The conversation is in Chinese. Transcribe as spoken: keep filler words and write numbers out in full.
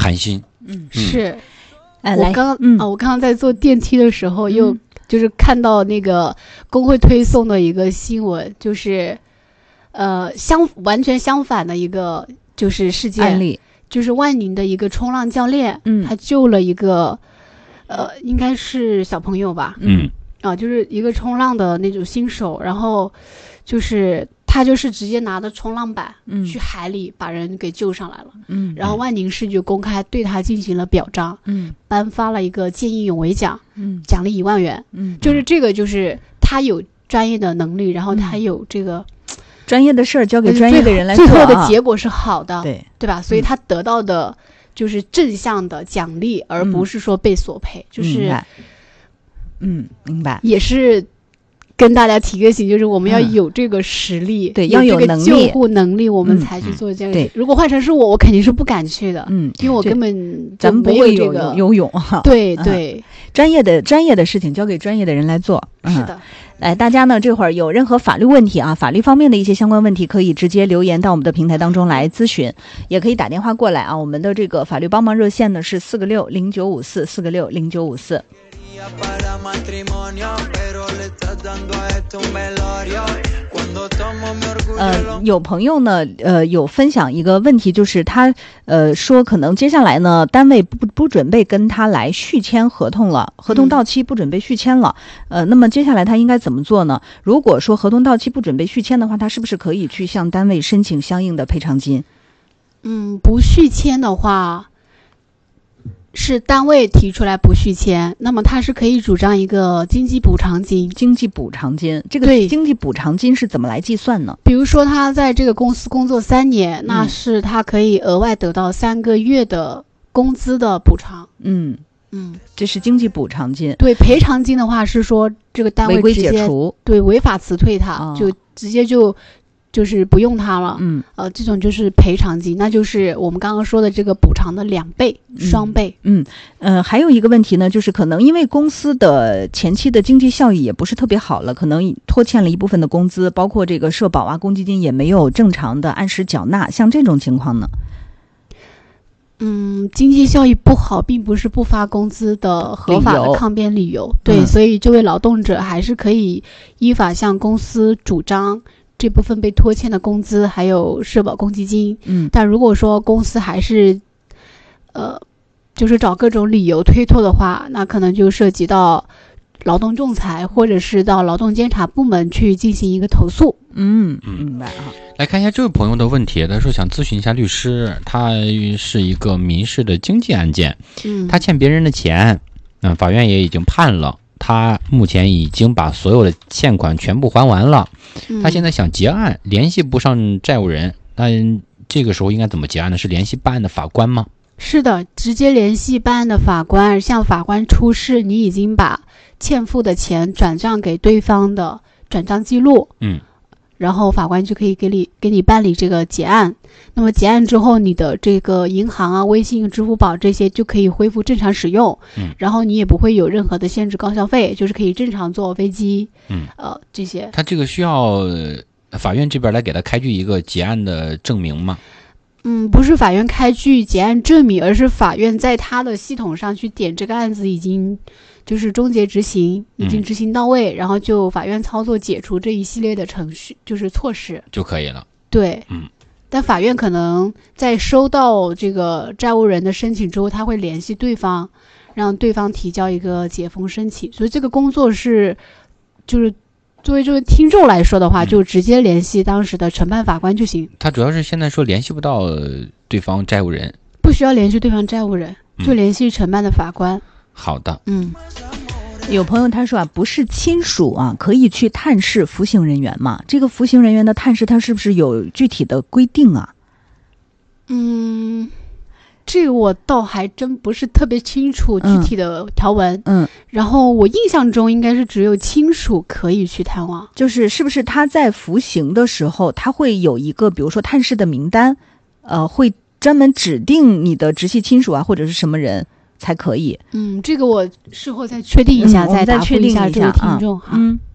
寒心。 嗯， 是。 哎， 我刚、 嗯、 啊，我刚刚在坐电梯的时候，又就是看到那个工会推送的一个新闻，就是呃相完全相反的一个就是事件案例， 就是万宁的一个冲浪教练， 嗯， 他救了一个呃应该是小朋友吧， 嗯啊，就是一个冲浪的那种新手，然后就是他就是直接拿着冲浪板， 嗯， 去海里把人给救上来了， 嗯， 然后万宁市就公开对他进行了表彰， 嗯， 颁发了一个见义勇为奖， 嗯， 奖励一万元， 嗯， 就是这个就是他有专业的能力，然后他有这个、 嗯、专业的事儿交给专业的人来做、啊， 最后的结果是好的， 对对吧？所以他得到的就是正向的奖励，嗯、而不是说被索赔，就是嗯，明白， 也是。跟大家提个醒，就是我们要有这个实力， 嗯、对， 有要有能力， 救护能力，我们才去做这个。 嗯、对， 如果换成是我，我肯定是不敢去的， 嗯， 因为我根本咱们不会有这个游泳哈。 对对、 嗯，专业的专业的事情交给专业的人来做。 嗯、是的。 来，大家呢这会儿有任何法律问题啊，法律方面的一些相关问题，可以直接留言到我们的平台当中来咨询，也可以打电话过来啊。我们的这个法律帮忙热线呢是四个六零九五四四个六零九五四。呃，有朋友呢，呃，有分享一个问题，就是他呃说，可能接下来呢，单位不不准备跟他来续签合同了，合同到期不准备续签了，嗯、呃，那么接下来他应该怎么做呢？如果说合同到期不准备续签的话，他是不是可以去向单位申请相应的赔偿金？ 嗯，不续签的话。是单位提出来不续签，那么他是可以主张一个经济补偿金。 经济补偿金，这个经济补偿金是怎么来计算呢？ 比如说他在这个公司工作三年，嗯、那是他可以额外得到三个月的工资的补偿。 嗯嗯， 这是经济补偿金。 对，赔偿金的话是说这个单位直接违规解除， 对，违法辞退他，哦、就直接就。就是不用它了， 嗯， 呃，这种就是赔偿金，那就是我们刚刚说的这个补偿的两倍、嗯、双倍。 嗯，呃，还有一个问题呢，就是可能因为公司的前期的经济效益也不是特别好了，可能拖欠了一部分的工资，包括这个社保啊、公积金也没有正常的按时缴纳，像这种情况呢？ 嗯，经济效益不好，并不是不发工资的合法的抗辩理由。对、嗯，所以这位劳动者还是可以依法向公司主张。这部分被拖欠的工资还有社保公积金， 嗯， 但如果说公司还是，呃，就是找各种理由推脱的话，那可能就涉及到劳动仲裁，或者是到劳动监察部门去进行一个投诉。 嗯，明白啊。 来看一下这位朋友的问题，他说想咨询一下律师，他是一个民事的经济案件， 嗯， 他欠别人的钱，嗯，法院也已经判了。他目前已经把所有的欠款全部还完了，他现在想结案，联系不上债务人，那这个时候应该怎么结案呢？是联系办案的法官吗？ 是的，直接联系办案的法官，向法官出示你已经把欠付的钱转账给对方的转账记录， 嗯， 然后法官就可以给你给你办理这个结案。那么结案之后，你的这个银行啊、微信、支付宝这些就可以恢复正常使用， 嗯， 然后你也不会有任何的限制高消费，就是可以正常坐飞机， 嗯， 呃，这些。 他这个需要法院这边来给他开具一个结案的证明吗？ 嗯，不是法院开具结案证明，而是法院在他的系统上去点这个案子已经就是终结执行，已经执行到位，嗯、然后就法院操作解除这一系列的程序，就是措施就可以了。 对， 嗯。 但法院可能在收到这个债务人的申请之后，他会联系对方，让对方提交一个解封申请。所以这个工作是，就是作为这位听众来说的话，嗯、就直接联系当时的承办法官就行。 他主要是现在说联系不到对方债务人， 不需要联系对方债务人，就联系承办的法官。 嗯、好的， 嗯。 有朋友他说啊，不是亲属啊，可以去探视服刑人员吗？这个服刑人员的探视，他是不是有具体的规定啊？ 嗯，这个我倒还真不是特别清楚具体的条文。 嗯， 然后我印象中应该是只有亲属可以去探望。 就是是不是他在服刑的时候，他会有一个比如说探视的名单，呃，会专门指定你的直系亲属啊，或者是什么人才可以？ 嗯，这个我事后再确定一下， 嗯、 再答复一下这位听众哈。 嗯。